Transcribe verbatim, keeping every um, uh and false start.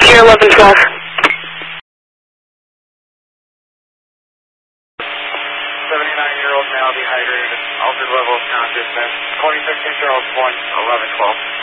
Here, eleven twelve. seventy-nine-year-old male dehydrated, altered level of consciousness, twenty-six Charles Point, eleven twelve.